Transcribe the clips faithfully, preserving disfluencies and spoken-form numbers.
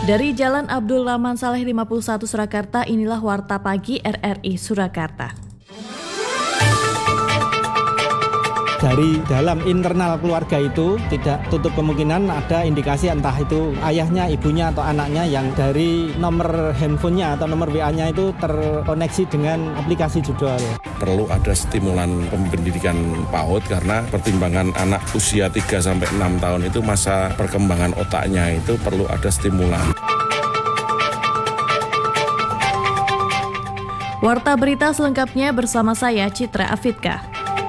Dari Jalan Abdul Rahman Saleh lima puluh satu Surakarta, inilah Warta Pagi R R I Surakarta. Dari dalam internal keluarga itu tidak tutup kemungkinan ada indikasi entah itu ayahnya, ibunya atau anaknya yang dari nomor handphonenya atau nomor W A-nya itu terkoneksi dengan aplikasi judul. Perlu ada stimulan pendidikan PAUD karena pertimbangan anak usia tiga sampai enam tahun itu masa perkembangan otaknya itu perlu ada stimulan. Warta berita selengkapnya bersama saya Citra Afidka.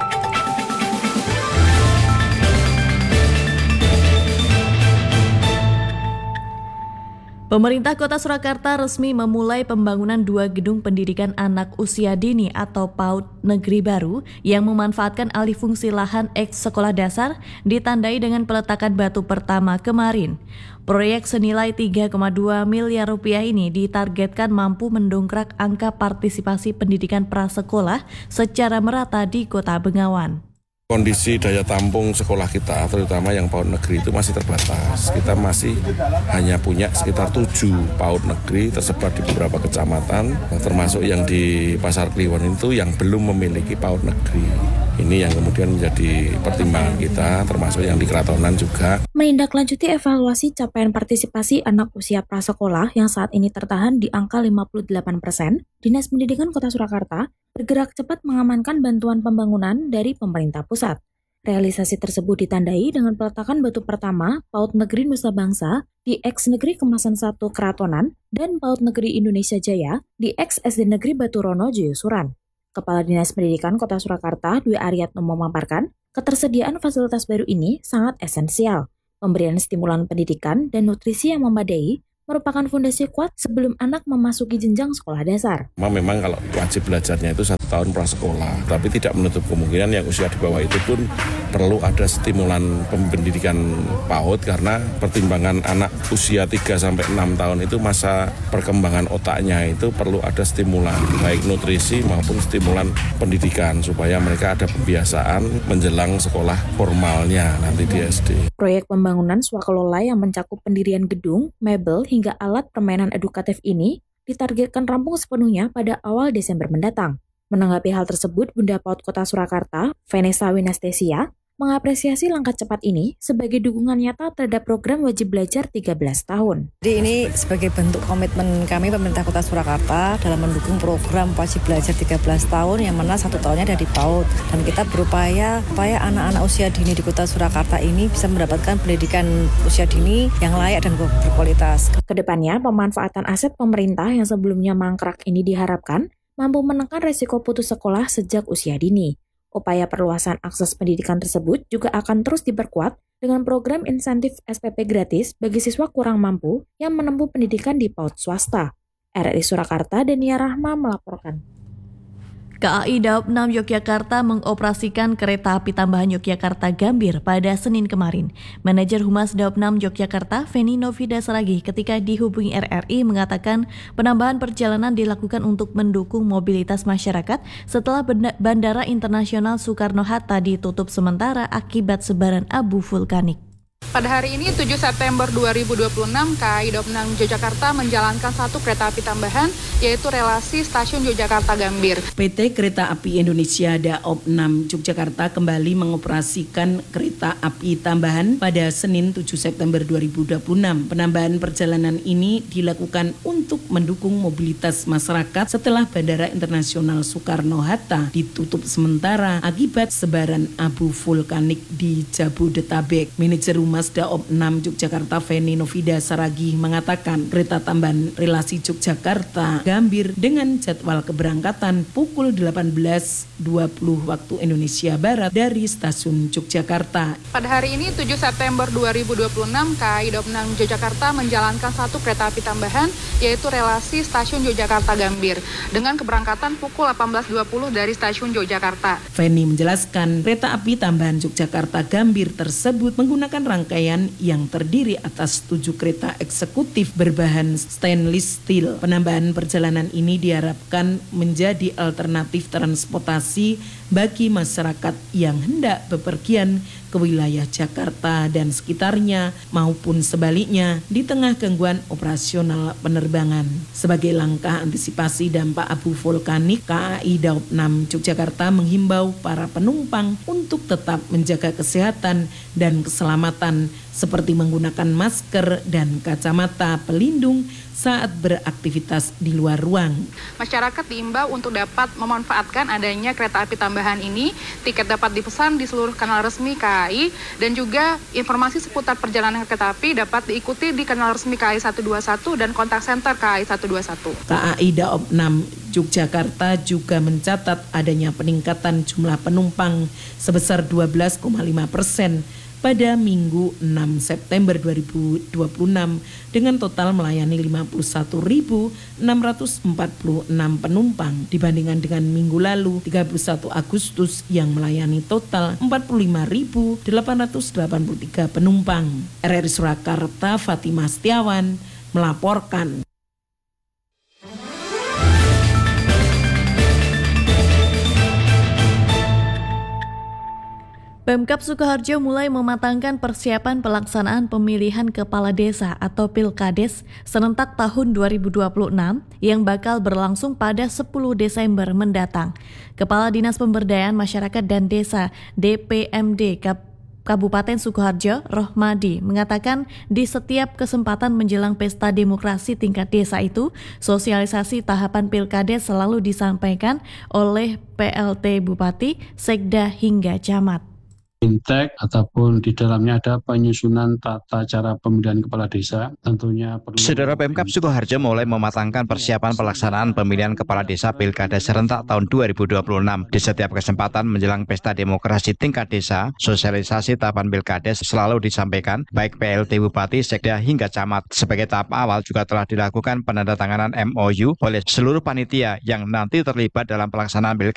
Pemerintah Kota Surakarta resmi memulai pembangunan dua gedung pendidikan anak usia dini atau PAUD negeri baru yang memanfaatkan alih fungsi lahan eks sekolah dasar ditandai dengan peletakan batu pertama kemarin. Proyek senilai tiga koma dua miliar rupiah ini ditargetkan mampu mendongkrak angka partisipasi pendidikan prasekolah secara merata di Kota Bengawan. Kondisi daya tampung sekolah kita, terutama yang PAUD negeri itu masih terbatas. Kita masih hanya punya sekitar tujuh PAUD negeri tersebar di beberapa kecamatan, termasuk yang di Pasar Kliwon itu yang belum memiliki PAUD negeri. Ini yang kemudian menjadi pertimbangan kita, termasuk yang di Keratonan juga. Menindaklanjuti evaluasi capaian partisipasi anak usia prasekolah yang saat ini tertahan di angka lima puluh delapan persen, Dinas Pendidikan Kota Surakarta bergerak cepat mengamankan bantuan pembangunan dari pemerintah pusat. Realisasi tersebut ditandai dengan peletakan batu pertama PAUD Negeri Nusa Bangsa di eks Negeri Kemasan satu Keratonan dan PAUD Negeri Indonesia Jaya di eks S D Negeri Baturono Joyosuran. Kepala Dinas Pendidikan Kota Surakarta Dwi Ariatno memaparkan, ketersediaan fasilitas baru ini sangat esensial. Pemberian stimulan pendidikan dan nutrisi yang memadai merupakan fondasi kuat sebelum anak memasuki jenjang sekolah dasar. Memang kalau wajib belajarnya itu satu tahun prasekolah, tapi tidak menutup kemungkinan yang usia di bawah itu pun perlu ada stimulan pendidikan PAUD karena pertimbangan anak usia tiga sampai enam tahun itu masa perkembangan otaknya itu perlu ada stimulan, baik nutrisi maupun stimulan pendidikan supaya mereka ada pembiasaan menjelang sekolah formalnya nanti di S D. Proyek pembangunan swakelola yang mencakup pendirian gedung, mebel, hingga alat permainan edukatif ini ditargetkan rampung sepenuhnya pada awal Desember mendatang. Menanggapi hal tersebut, Bunda PAUD Kota Surakarta, Vanessa Winastesia, mengapresiasi langkah cepat ini sebagai dukungan nyata terhadap program wajib belajar tiga belas tahun. Jadi ini sebagai bentuk komitmen kami pemerintah Kota Surakarta dalam mendukung program wajib belajar tiga belas tahun yang mana satu tahunnya dari PAUD. Dan kita berupaya supaya anak-anak usia dini di Kota Surakarta ini bisa mendapatkan pendidikan usia dini yang layak dan berkualitas. Kedepannya, pemanfaatan aset pemerintah yang sebelumnya mangkrak ini diharapkan mampu menekan resiko putus sekolah sejak usia dini. Upaya perluasan akses pendidikan tersebut juga akan terus diperkuat dengan program insentif S P P gratis bagi siswa kurang mampu yang menempuh pendidikan di PAUD swasta. R R I Surakarta, Dania Rahma melaporkan. K A I Daob enam Yogyakarta mengoperasikan kereta api tambahan Yogyakarta Gambir pada Senin kemarin. Manajer Humas Daob enam Yogyakarta, Feni Novida Saragih, ketika dihubungi R R I mengatakan penambahan perjalanan dilakukan untuk mendukung mobilitas masyarakat setelah Bandara Internasional Soekarno-Hatta ditutup sementara akibat sebaran abu vulkanik. Pada hari ini tujuh September dua ribu dua puluh enam, K A I Daob enam Yogyakarta menjalankan satu kereta api tambahan, yaitu relasi Stasiun Yogyakarta Gambir. P T Kereta Api Indonesia Daob enam Yogyakarta kembali mengoperasikan kereta api tambahan pada Senin tujuh September dua ribu dua puluh enam. Penambahan perjalanan ini dilakukan untuk mendukung mobilitas masyarakat setelah Bandara Internasional Soekarno-Hatta ditutup sementara akibat sebaran abu vulkanik di Jabodetabek. Manajer Humas Daob enam Yogyakarta Feni Novida Saragih mengatakan kereta tambahan relasi Yogyakarta Gambir dengan jadwal keberangkatan pukul delapan belas dua puluh waktu Indonesia Barat dari Stasiun Yogyakarta. Pada hari ini tujuh September dua ribu dua puluh enam, K A I Daob enam Yogyakarta menjalankan satu kereta api tambahan, yaitu relasi Stasiun Yogyakarta Gambir dengan keberangkatan pukul delapan belas dua puluh dari Stasiun Yogyakarta. Feni menjelaskan kereta api tambahan Yogyakarta Gambir tersebut menggunakan rangkaian yang terdiri atas tujuh kereta eksekutif berbahan stainless steel. Penambahan perjalanan ini diharapkan menjadi alternatif transportasi bagi masyarakat yang hendak bepergian ke ke wilayah Jakarta dan sekitarnya maupun sebaliknya di tengah gangguan operasional penerbangan. Sebagai langkah antisipasi dampak abu vulkanik, K A I Daob enam Yogyakarta menghimbau para penumpang untuk tetap menjaga kesehatan dan keselamatan seperti menggunakan masker dan kacamata pelindung saat beraktivitas di luar ruang. Masyarakat diimbau untuk dapat memanfaatkan adanya kereta api tambahan ini. Tiket dapat dipesan di seluruh kanal resmi K A I dan juga informasi seputar perjalanan kereta api dapat diikuti di kanal resmi K A I seratus dua puluh satu dan kontak center K A I seratus dua puluh satu. K A I Daob enam Yogyakarta juga mencatat adanya peningkatan jumlah penumpang sebesar dua belas koma lima persen pada Minggu enam September dua ribu dua puluh enam dengan total melayani lima puluh satu ribu enam ratus empat puluh enam penumpang dibandingkan dengan minggu lalu tiga puluh satu Agustus yang melayani total empat puluh lima ribu delapan ratus delapan puluh tiga penumpang. R R I Surakarta, Fatimah Setiawan melaporkan. Pemkab Sukoharjo mulai mematangkan persiapan pelaksanaan pemilihan kepala desa atau Pilkades serentak tahun dua ribu dua puluh enam yang bakal berlangsung pada sepuluh Desember mendatang. Kepala Dinas Pemberdayaan Masyarakat dan Desa D P M D Kabupaten Sukoharjo, Rohmadi, mengatakan di setiap kesempatan menjelang pesta demokrasi tingkat desa itu, sosialisasi tahapan Pilkades selalu disampaikan oleh P L T Bupati, Sekda hingga Camat. Intek ataupun di dalamnya ada penyusunan tata cara pemilihan kepala desa tentunya perlu. Saudara Pemkab Sukoharjo mulai mematangkan persiapan pelaksanaan pemilihan kepala desa Pilkada serentak tahun dua ribu dua puluh enam. Di setiap kesempatan menjelang pesta demokrasi tingkat desa, sosialisasi tahapan Pilkades selalu disampaikan baik P L T Bupati, Sekda hingga Camat. Sebagai tahap awal juga telah dilakukan penandatanganan M O U oleh seluruh panitia yang nanti terlibat dalam pelaksanaan Pilkada